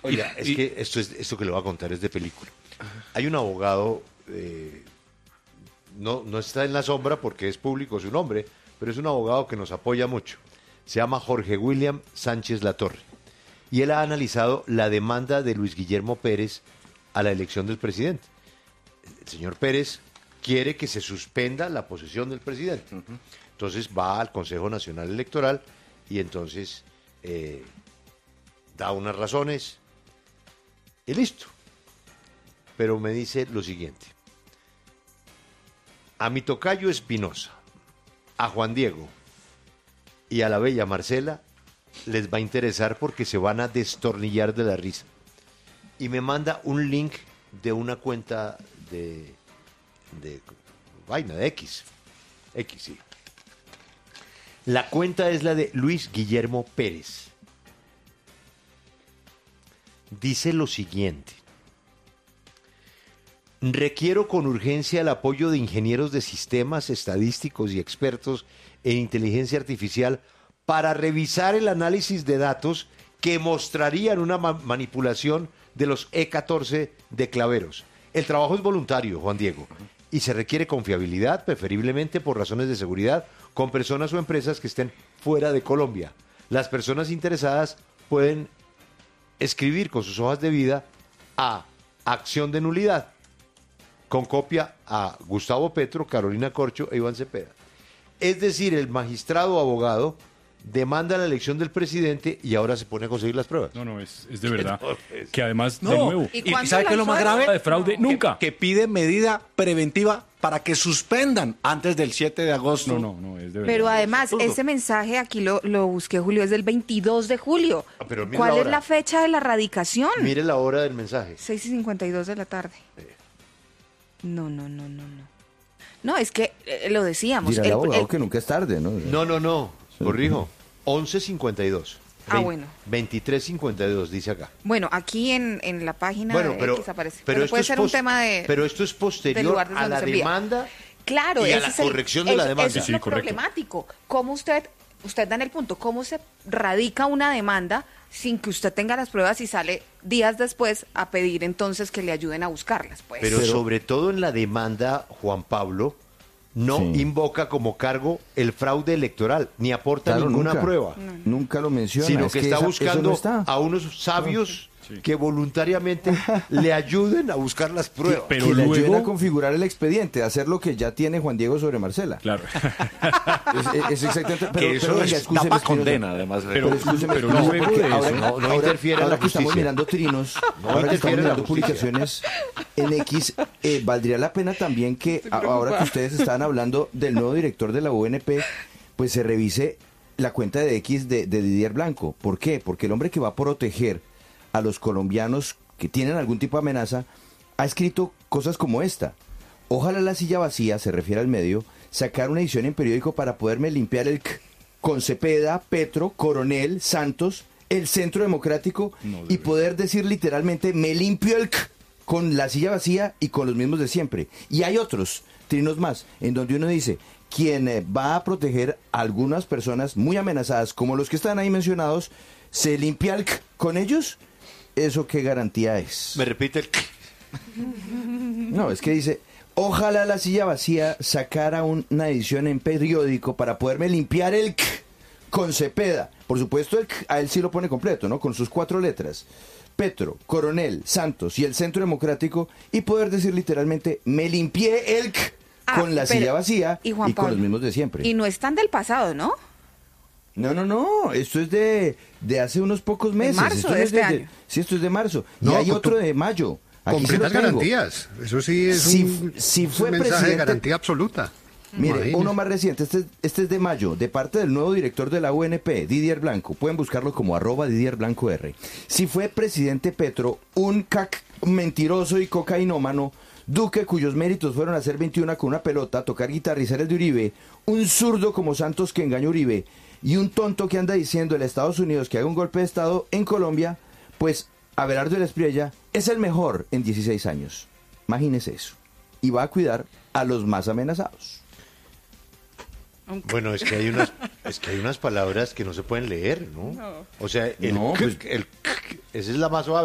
Oiga, es que esto que le voy a contar es de película. Hay un abogado, no está en la sombra porque es público su nombre, pero es un abogado que nos apoya mucho. Se llama Jorge William Sánchez Latorre. Y él ha analizado la demanda de Luis Guillermo Pérez a la elección del presidente. El señor Pérez quiere que se suspenda la posesión del presidente. Entonces va al Consejo Nacional Electoral y entonces da unas razones y listo. Pero me dice lo siguiente: a mi tocayo Espinosa, a Juan Diego y a la bella Marcela les va a interesar porque se van a destornillar de la risa. Y me manda un link de una cuenta de X, sí. La cuenta es la de Luis Guillermo Pérez. Dice lo siguiente: requiero con urgencia el apoyo de ingenieros de sistemas estadísticos y expertos en inteligencia artificial para revisar el análisis de datos que mostrarían una manipulación de los E14 de Claveros. El trabajo es voluntario, Juan Diego, y se requiere confiabilidad, preferiblemente por razones de seguridad, con personas o empresas que estén fuera de Colombia. Las personas interesadas pueden escribir con sus hojas de vida a acción de nulidad, con copia a Gustavo Petro, Carolina Corcho e Iván Cepeda. Es decir, el magistrado abogado demanda la elección del presidente y ahora se pone a conseguir las pruebas. No, es de verdad. Que además, No. de nuevo, ¿Y sabe qué es lo más grave? de fraude, nunca. Que pide medida preventiva para que suspendan antes del 7 de agosto. No, es de verdad. Pero además, ese mensaje aquí lo busqué, Julio, es del 22 de julio. Pero mire ¿Cuál la es hora. la fecha de la radicación? Mire la hora del mensaje. 6:52 de la tarde. No. No, es que lo decíamos. Dirá el abogado que nunca es tarde, ¿no? No, corrijo. 11:52. Bueno. 23:52 dice acá. Bueno, aquí en la página Bueno, de pero, X aparece. pero Pero esto puede es ser un tema de... Pero esto es del posterior lugar desde a donde la se envía. demanda Claro, y a ese la es el- corrección de la demanda. Eso es Sí, lo correcto. problemático. ¿Cómo usted da en el punto? ¿Cómo se radica una demanda sin que usted tenga las pruebas y sale días después a pedir entonces que le ayuden a buscarlas? Pues. Pero sobre todo en la demanda, Juan Pablo no Sí. invoca como cargo el fraude electoral, ni aporta Claro, ninguna nunca. prueba, Nunca lo menciona. sino es que está eso buscando no está. a unos sabios que voluntariamente le ayuden a buscar las pruebas. Pero que le ayuden luego- a configurar el expediente, a hacer lo que ya tiene Juan Diego sobre Marcela. Claro. Es exactamente. Que eso es excúseme, Tapa Espinosa. condena, además. Pero Escúcheme, pero no, luego porque de eso, no interfiere en ahora la que estamos justicia. mirando trinos, No ahora que interfiere estamos en la mirando justicia. publicaciones en X, valdría la pena también que ahora que ustedes están hablando del nuevo director de la UNP, pues se revise la cuenta de X de Didier Blanco. ¿Por qué? Porque el hombre que va a proteger a los colombianos que tienen algún tipo de amenaza ha escrito cosas como esta: ojalá la silla vacía, se refiere al medio, sacar una edición en periódico para poderme limpiar el con Cepeda, Petro, Coronel, Santos, el Centro Democrático y poder decir literalmente me limpio el con la silla vacía y con los mismos de siempre. Y hay otros trinos más en donde uno dice quien va a proteger a algunas personas muy amenazadas como los que están ahí mencionados, se limpia el con ellos. ¿Eso qué garantía es? Me repite el... No, es que dice, ojalá la silla vacía sacara una edición en periódico para poderme limpiar el con Cepeda. Por supuesto, a él sí lo pone completo, ¿no? Con sus 4 letras. Petro, Coronel, Santos y el Centro Democrático, y poder decir literalmente, me limpié el con la pero- silla vacía y Juan con Pablo, los mismos de siempre. Y no están del pasado, ¿no? No, esto es de hace unos pocos meses. marzo Esto de no es este año. Sí, esto es de marzo. No, y hay con otro de mayo. Aquí se Completas lo tengo. garantías. Eso sí es Si fue un mensaje de presidente- garantía absoluta. Mire, Imagínese. uno más reciente, este es de mayo, de parte del nuevo director de la UNP, Didier Blanco. Pueden buscarlo como @DidierBlancoR. Si fue presidente Petro, un mentiroso y cocainómano, Duque, cuyos méritos fueron hacer 21 con una pelota, tocar guitarra y ser el de Uribe, un zurdo como Santos que engañó a Uribe, y un tonto que anda diciendo en Estados Unidos que haga un golpe de Estado en Colombia, pues Abelardo de la Espriella es el mejor en 16 años. Imagínese eso. Y va a cuidar a los más amenazados. Bueno, es que hay unas palabras que no se pueden leer, ¿no? O sea, No, pues- esa es la más suave.